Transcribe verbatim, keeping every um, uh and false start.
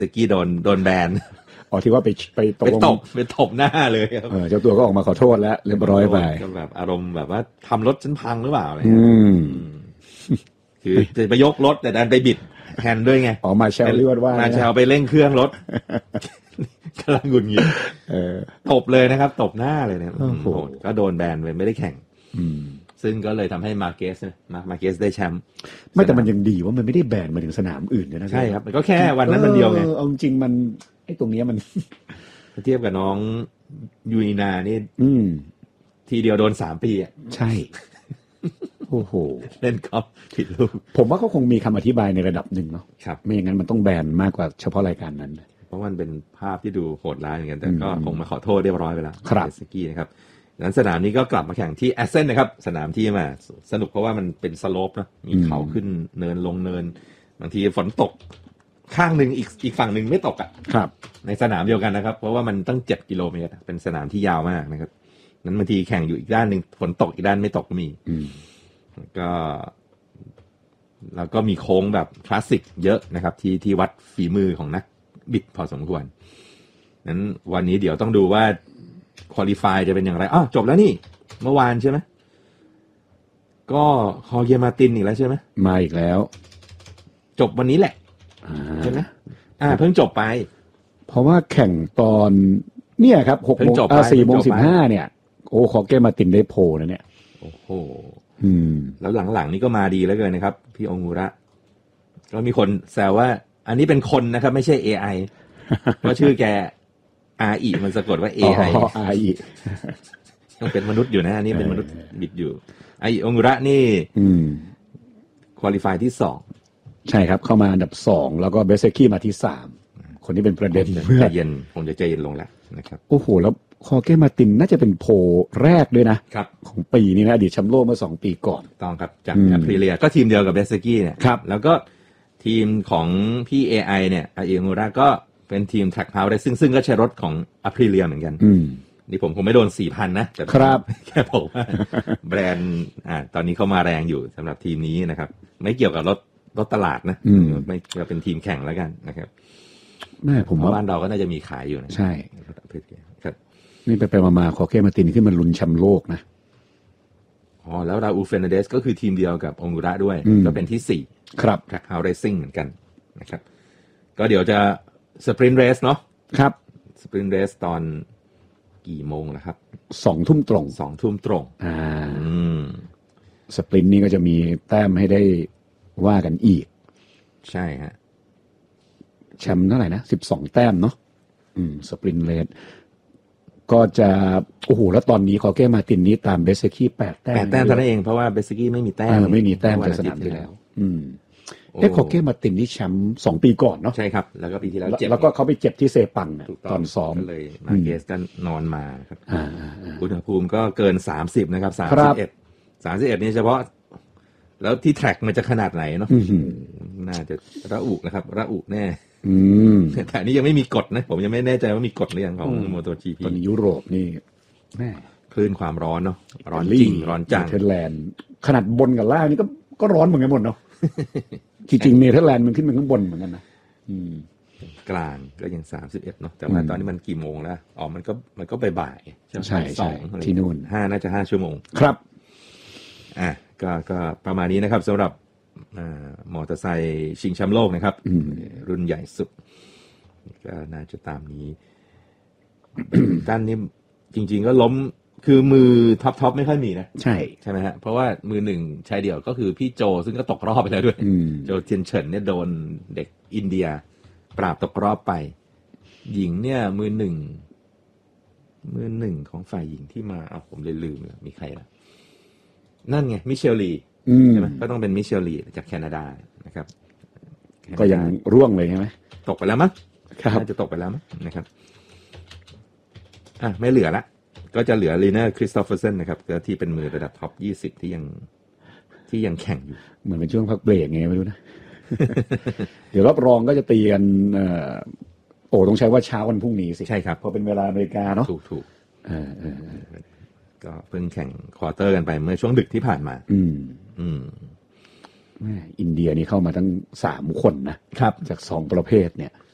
ตะกี้โดนโดนแบนอ๋อที่ว่าไปไปตบไปตบไปตบหน้าเลยครับเออเจ้าตัวก็ออกมาขอโทษแล้วเรียบร้อยไปก็แบบอารมณ์แบบว่าทำรถฉันพังหรือเปล่าอะไรอืมคือจะไปยกรถแต่ดันไปบิดแฮนด์ด้วยไงอ๋อมาแชลลี่ว่ามาแชลไปเร่งเครื่องรถกำลังหงุดหงิดเออตบเลยนะครับตบหน้าเลยเนี่ยโหก็โดนแบนไปไม่ได้แข่งซึ่งก็เลยทำให้มาร์เกสนะมาร์เกสได้แชมป์ไม่แต่มันยังดีว่ามันไม่ได้แบนมาถึงสนามอื่นนะใช่ครับมันก็แค่วันนั้นวันเดียวไงเอาจริงมันไอ้ตรงนี้มันเทียบกับน้องยูนีนานี่ทีเดียวโดนสามปีอ่ะใช่โอ้โหเล่นกอล์ฟผิดลูกผมว่าเขาคงมีคำอธิบายในระดับหนึ่งเนาะครับไม่อย่างนั้นมันต้องแบนมากกว่าเฉพาะรายการนั้นเพราะมันเป็นภาพที่ดูโหดร้ายเหมือนกันแต่ก็คงมาขอโทษเรียบร้อยไปแล้วครับสกี้นะครับนั้นสนามนี้ก็กลับมาแข่งที่แอสเซนนะครับสนามที่มาสนุกเพราะว่ามันเป็นสโลปนะมีเขาขึ้นเนินลงเนินบางทีฝนตกข้างหนึ่งอีกอีกฝั่งหนึ่งไม่ตกอ่ะครับในสนามเดียวกันนะครับเพราะว่ามันตั้งเจ็ดกิโลเมตรเป็นสนามที่ยาวมากนะครับนั้นบางทีแข่งอยู่อีกด้านหนึ่งฝนตกอีกด้านไม่ตกก็มีก็แล้วก็มีโค้งแบบคลาสสิกเยอะนะครับที่ที่วัดฝีมือของนักบิดพอสมควรนั้นวันนี้เดี๋ยวต้องดูว่าควอลิฟายจะเป็นอย่างไรอ้าวจบแล้วนี่เมื่อวานใช่ไหมก็ฮอร์เกมาตินอีกแล้วใช่ไหมมาอีกแล้วจบวันนี้แหละใช่ไหมอ่าเพิ่งจบไปเพราะว่าแข่งตอนเนี่ยครับหกโมงอ่าสี่โมงสิบห้าเนี่ยโอ้ฮอร์เกมาตินได้โพนะเนี่ยโอ้โหแล้วหลังๆนี่ก็มาดีแล้วเกินนะครับพี่องุระก็มีคนแซวว่าอันนี้เป็นคนนะครับไม่ใช่ เอ ไอ เพราะชื่อแก อาร์ อี มันสะกดว่า เอ ไออ๋อ อาร์ อียังเป็นมนุษย์อยู่นะอันนี้เป็นมนุษย์บิดอยู่ไอองุระนี่ควอลิฟายที่สองใช่ครับเข้ามาอันดับสองแล้วก็เบสเซกี้มาที่สามคนที่เป็นประเด็นเพื่อเย็นคงจะใจเย็นลงแล้วนะครับโอ้โหแล้วฮอร์เกมาตินน่าจะเป็นโพลแรกด้วยนะครับของปีนี้นะอดีตแชมป์โลกเมื่อสองปีก่อนต้องครับจากแอพริเลียก็ทีมเดียวกับเบสเซกี้เนี่ยครับแล้วก็ทีมของพี่ เอ ไอ เนี่ยอาอิองุระก็เป็นทีม Track House ได้ซึ่งซึ่งก็ใช้รถของอพริเลียเหมือนกันนี่ผมคงไม่โดน สี่พัน นะแต่ครับแค่บอกว่าแบรนด์อ่าตอนนี้เขามาแรงอยู่สำหรับทีมนี้นะครับไม่เกี่ยวกับรถรถตลาดนะไม่เราเป็นทีมแข่งแล้วกันนะครับแม่ผมว่าบ้านเราก็น่าจะมีขายอยู่นะใช่ครับนี่ไปไปมาๆฮอร์เกมาตินขึ้นมาลุ้นแชมป์โลกนะอ๋อแล้วราอูลเฟร์นันเดสก็คือทีมเดียวกับองุระด้วยก็เป็นที่สี่ครับ Track House Racing เหมือนกันนะครับก็เดี๋ยวจะสปรินต์เรสเนาะครับสปรินต์เรสตอนกี่โมงนะครับสองทุ่มตรงสองทุ่มตรงอ่าสปรินต์นี่ก็จะมีแต้มให้ได้ว่ากันอีกใช่ฮะแชมป์เท่าไหร่นะสิบสองแต้มเนาะอืมสปรินต์เรสก็จะโอ้โหแล้วตอนนี้คอเก้มาตินนี้ตามเบสกี้แปดแต้มแปดแต้มเท่านั้นเองเพราะว่าเบสกี้ไม่มีแต้มไม่มีแต้มจากสนามที่แล้วอืมเอ้คอเก้มาตินนี่แชมป์สองปีก่อนเนาะใช่ครับแล้วก็ปีที่แล้วเจ็บแล้วก็เขาไปเจ็บที่เซปังตอนซ้อมก็เลยมาเกสก็นอนมาครับอุณหภูมิก็เกินสามสิบนะครับสามสิบเอ็ด สามสิบเอ็ดนี่เฉพาะแล้วที่แทร็กมันจะขนาดไหนเนาะน่าจะระอุนะครับระอุแน่แต่นี่ยังไม่มีกฎนะผมยังไม่แน่ใจว่ามีกฎหรือยังของโมโตจีพีตอนนี้ยุโรปนี่แม่คลื่นความร้อนเนาะร้อนจริงร้อนจังเนเธอร์แลนด์ขนาดบนกับล่างนี่ก็ก็ร้อนเหมือนกันหมดเนาะจริงๆเนเธอร์แลนด์มันขึ้นมาข้างบนเหมือนกันนะกลางก็ยังสามสิบเอ็ดเนาะแต่ว่าตอนนี้มันกี่โมงแล้วอ๋อมันก็มันก็บ่ายๆใช่ใช่ใช่ที่นู่นห้าน่าจะห้าชั่วโมงครับอ่ะก็ก็ประมาณนี้นะครับสำหรับมอเตอร์ไซค์ชิงแชมป์โลกนะครับรุ่นใหญ่สุดก็น่าจะตามนี้ด้านนี้จริงๆก็ล้มคือมือท็อปท็อปไม่ค่อยมีนะใช่ใช่ไหมฮะเพราะว่ามือหนึ่งชายเดี่ยวก็คือพี่โจซึ่งก็ตกรอบไปแล้วด้วยโจเทียนเฉินเนี่ยโดนเด็กอินเดียปราบตกรอบไปหญิงเนี่ยมือหนึ่งมือหนึ่งของฝ่ายหญิงที่มาเอาผมเลยลืมเลยมีใครล่ะนั่นไงมิเชลลีใช่ไหมก็ต้องเป็นมิเชลลีจากแคนาดานะครับก็ยังร่วงเลยใช่ไหมตกไปแล้วมั้งครับน่าจะตกไปแล้วมั้งนะครับอ่ะไม่เหลือละก็จะเหลือลีเนอร์คริสโตเฟอร์เซนนะครับที่เป็นมือระดับท็อปยี่สิบที่ยังที่ยังแข่งอยู่เหมือนเป็นช่วงพักเบรกไงไม่รู้นะ เดี๋ยวรอบรองก็จะตีกันเอ่อโอ้ต้องใช้ว่าเช้าวันพรุ่งนี้สิใช่ครับเพราะเป็นเวลาอเมริกาเนาะถูกถูกเออเออก็เพิ่งแข่งควอเตอร์กันไปเมื่อช่วงดึกที่ผ่านมาอืมอืมแม่อินเดียนี่เข้ามาตั้งสามคนนะครับจากสองประเภทเนี่ย